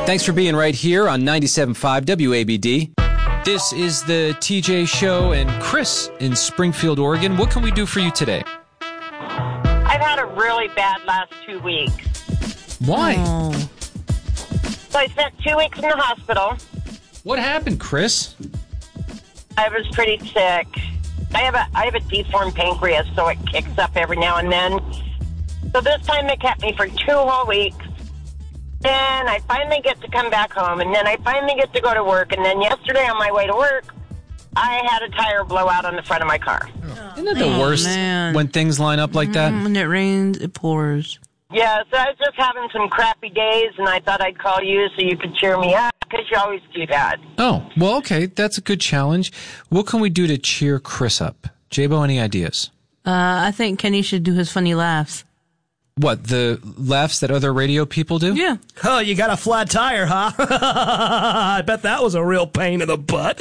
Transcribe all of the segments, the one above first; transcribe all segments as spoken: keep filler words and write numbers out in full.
Thanks for being right here on ninety-seven point five W A B D. This is the T J Show, and Chris in Springfield, Oregon. What can we do for you today? I've had a really bad last two weeks. Why? Oh. So I spent two weeks in the hospital. What happened, Chris? I was pretty sick. I have a I have a deformed pancreas, so it kicks up every now and then. So this time it kept me for two whole weeks. Then I finally get to come back home, and then I finally get to go to work. And then yesterday on my way to work, I had a tire blow out on the front of my car. Isn't that the Oh, worst man. when things line up like that? Mm, when it rains, it pours. Yeah, so I was just having some crappy days, and I thought I'd call you so you could cheer me up, because you always do that. Oh, well, okay. That's a good challenge. What can we do to cheer Chris up? J-Bo, any ideas? Uh, I think Kenny should do his funny laughs. What, the laughs that other radio people do? Yeah. Oh, you got a flat tire, huh? I bet that was a real pain in the butt.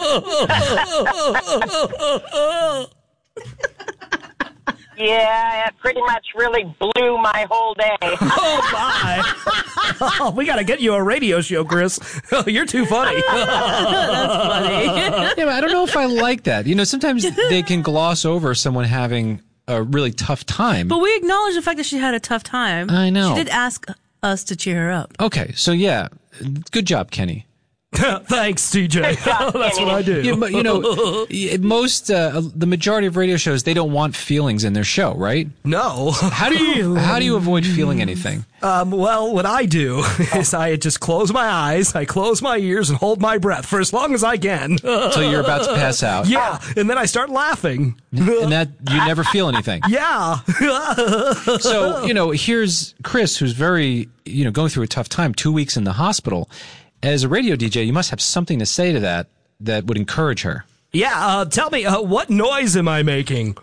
Yeah, it pretty much really blew my whole day. Oh, my. Oh, we got to get you a radio show, Chris. Oh, you're too funny. That's funny. Yeah, but I don't know if I like that. You know, sometimes they can gloss over someone having a really tough time. But we acknowledge the fact that she had a tough time. I know. She did ask us to cheer her up. Okay, so yeah, good job, Kenny. Thanks, T J. job, That's Kenny. what I do. Yeah, but, you know, y- most, uh, the majority of radio shows, they don't want feelings in their show, right? No. How do you, how do you avoid feeling anything? Um, well, what I do is I just close my eyes, I close my ears, and hold my breath for as long as I can. Until you're about to pass out. Yeah, and then I start laughing. And that, you never feel anything. Yeah. So, you know, here's Chris, who's very, you know, going through a tough time, two weeks in the hospital. As a radio D J, you must have something to say to that that would encourage her. Yeah, uh, tell me, uh, what noise am I making?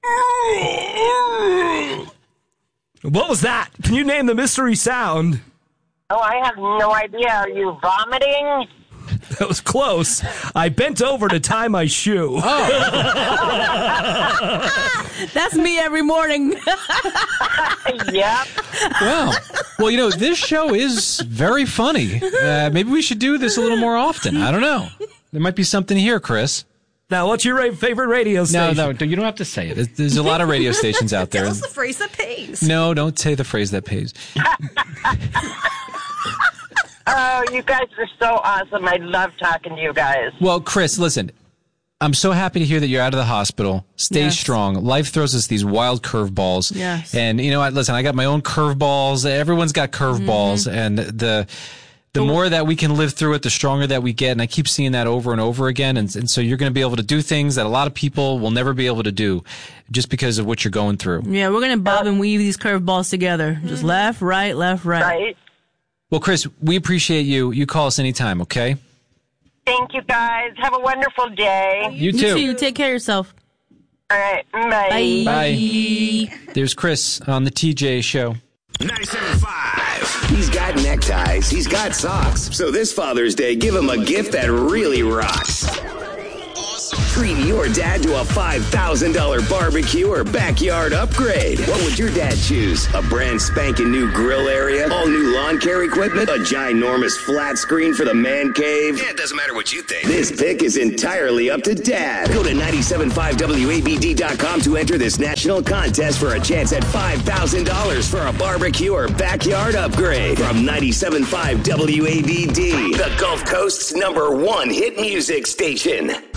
What was that? Can you name the mystery sound? Oh, I have no idea. Are you vomiting? That was close. I bent over to tie my shoe. That's me every morning. Yep. Wow. Well, you know, this show is very funny. Uh, maybe we should do this a little more often. I don't know. There might be something here, Chris. Now, what's your ra- favorite radio No, station? no, you don't have to say it. There's- There's a lot of radio stations out there. Tell us the phrase that pays. No, don't say the phrase that pays. Oh, you guys are so awesome. I love talking to you guys. Well, Chris, listen. I'm so happy to hear that you're out of the hospital. Stay Yes. strong. Life throws us these wild curveballs. Yes. And you know what? Listen, I got my own curveballs. Everyone's got curveballs. Mm-hmm. And the the more that we can live through it, the stronger that we get. And I keep seeing that over and over again. And, and so you're going to be able to do things that a lot of people will never be able to do just because of what you're going through. Yeah, we're going to bob and weave these curveballs together. Just left, right, left, right. Right? Well, Chris, we appreciate you. You call us anytime, okay? Thank you, guys. Have a wonderful day. You You too. too. Take care of yourself. All right. Bye. Bye. There's Chris on the T J Show. ninety-seven point five. He's got neckties. He's got socks. So this Father's Day, give him a gift that really rocks. Treat your dad to a five thousand dollars barbecue or backyard upgrade. What would your dad choose? A brand spanking new grill area? All new lawn care equipment? A ginormous flat screen for the man cave? Yeah, it doesn't matter what you think. This pick is entirely up to Dad. Go to nine seven five W A B D dot com to enter this national contest for a chance at five thousand dollars for a barbecue or backyard upgrade. From ninety-seven point five W A B D, the Gulf Coast's number one hit music station.